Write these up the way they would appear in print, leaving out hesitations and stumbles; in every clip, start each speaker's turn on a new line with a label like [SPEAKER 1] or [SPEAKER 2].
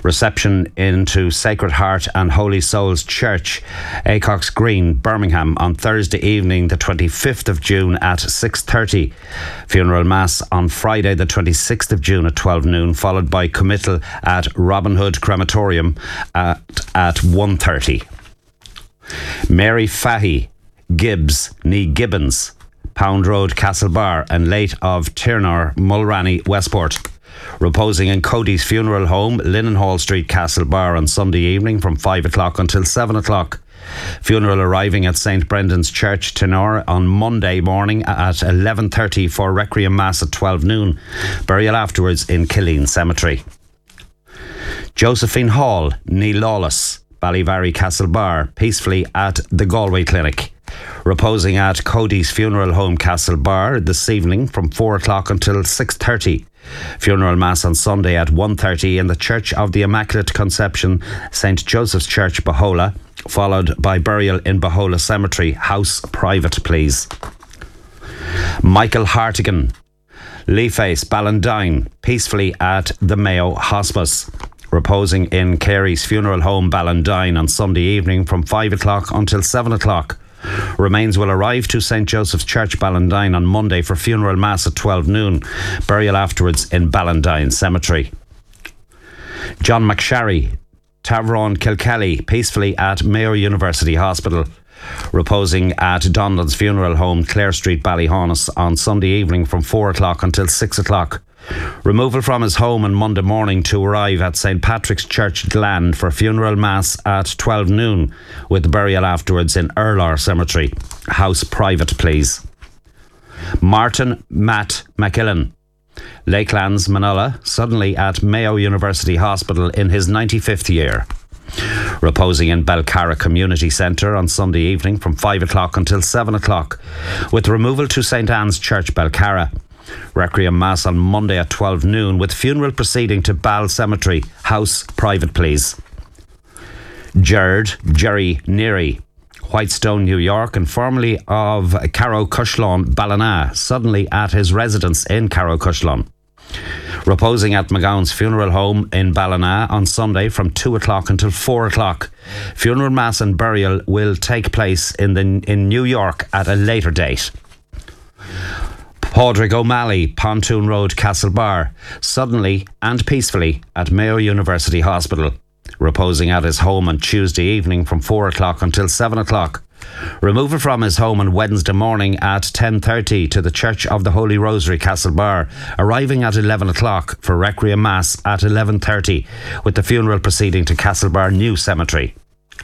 [SPEAKER 1] Reception into Sacred Heart and Holy Souls Church, Acox Green, Birmingham, on Thursday evening, the 25th of June at 6:30. Funeral Mass on Friday, the 26th of June at 12 noon, followed by committal at Robin Hood Crematorium at 1:30. Mary Fahy Gibbs, ní Gibbons, Pound Road, Castlebar, and late of Tirnor, Mulranny, Westport. Reposing in Cody's Funeral Home, Linnenhall Street, Castlebar, on Sunday evening from 5 o'clock until 7 o'clock. Funeral arriving at St Brendan's Church, Tirnor, on Monday morning at 11:30 for Requiem Mass at 12 noon. Burial afterwards in Killeen Cemetery. Josephine Hall, ní Lawless, Ballyvarry, Castlebar, peacefully at the Galway Clinic. Reposing at Cody's Funeral Home, Castlebar, this evening from 4 o'clock until 6:30. Funeral Mass on Sunday at 1:30 in the Church of the Immaculate Conception, St Joseph's Church, Bahola, followed by burial in Bahola Cemetery. House private, please. Michael Hartigan, Leaface, Ballandine, peacefully at the Mayo Hospice. Reposing in Carey's Funeral Home, Ballandine, on Sunday evening from 5 o'clock until 7 o'clock. Remains will arrive to St Joseph's Church, Ballandine, on Monday for funeral mass at 12 noon. Burial afterwards in Ballandine Cemetery. John McSharry, Tavron, Kilkelly, peacefully at Mayo University Hospital. Reposing at Donlands Funeral Home, Clare Street, Ballyhaunis, on Sunday evening from 4 o'clock until 6 o'clock. Removal from his home on Monday morning to arrive at St Patrick's Church, Glan, for funeral mass at 12 noon, with burial afterwards in Erlar Cemetery. House private, please. Martin Matt McKillen, Lakelands, Manila, suddenly at Mayo University Hospital in his 95th year. Reposing in Belcarra Community Centre on Sunday evening from 5 o'clock until 7 o'clock, with removal to St Anne's Church, Belcarra. Requiem Mass on Monday at 12 noon, with funeral proceeding to Ball Cemetery. House private, please. Jerry Neary, Whitestone, New York, and formerly of Carrow-Cushlawn, Ballina, suddenly at his residence in Carrow-Cushlawn. Reposing at McGowan's Funeral Home in Ballina on Sunday from 2 o'clock until 4 o'clock. Funeral Mass and burial will take place in New York at a later date. Padraig O'Malley, Pontoon Road, Castlebar, suddenly and peacefully at Mayo University Hospital. Reposing at his home on Tuesday evening from 4 o'clock until 7 o'clock. Removal from his home on Wednesday morning at 10:30 to the Church of the Holy Rosary, Castlebar, arriving at 11 o'clock for Requiem Mass at 11:30, with the funeral proceeding to Castlebar New Cemetery.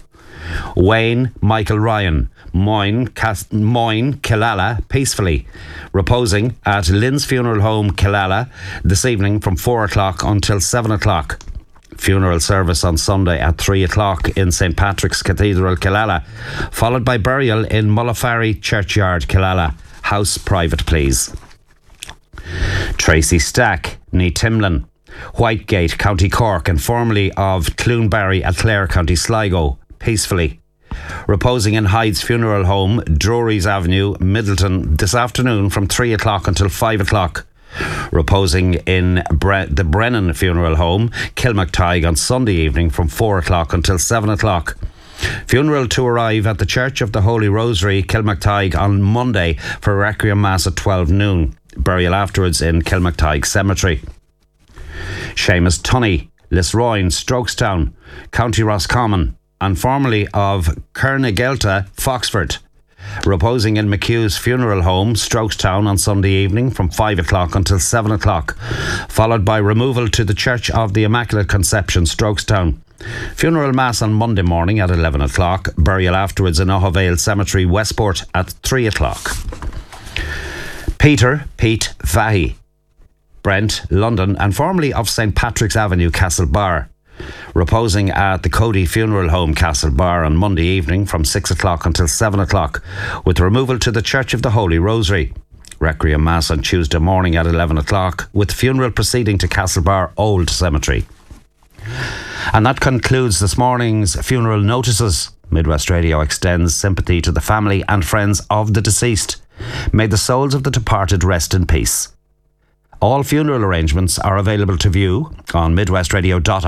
[SPEAKER 1] Wayne Michael Ryan, Moyne, Killala, peacefully, reposing at Lynn's Funeral Home, Killala, this evening from 4 o'clock until 7 o'clock. Funeral service on Sunday at 3 o'clock in St Patrick's Cathedral, Killala, followed by burial in Mullafarry Churchyard, Killala. House private, please. Tracy Stack, ní Timlin, Whitegate, County Cork, and formerly of Cloonbarry at Clare, County Sligo, peacefully. Reposing in Hyde's Funeral Home, Drury's Avenue, Middleton, this afternoon from 3 o'clock until 5 o'clock. Reposing in the Brennan Funeral Home, Kilmactyghe, on Sunday evening from 4 o'clock until 7 o'clock. Funeral to arrive at the Church of the Holy Rosary, Kilmactyghe, on Monday for Requiem Mass at 12 noon. Burial afterwards in Kilmactyghe Cemetery. Seamus Tunney, Lisroyne, Strokestown, County Roscommon, and formerly of Kernagelta, Foxford. Reposing in McHugh's Funeral Home, Strokestown, on Sunday evening from 5 o'clock until 7 o'clock, followed by removal to the Church of the Immaculate Conception, Strokestown. Funeral Mass on Monday morning at 11 o'clock, burial afterwards in Ohavale Cemetery, Westport, at 3 o'clock. Pete Fahy, Brent, London, and formerly of St Patrick's Avenue, Castlebar. Reposing at the Cody Funeral Home, Castlebar, on Monday evening from 6 o'clock until 7 o'clock, with removal to the Church of the Holy Rosary. Requiem Mass on Tuesday morning at 11 o'clock, with funeral proceeding to Castlebar Old Cemetery. And that concludes this morning's funeral notices. Midwest Radio extends sympathy to the family and friends of the deceased. May the souls of the departed rest in peace. All funeral arrangements are available to view on midwestradio.ie.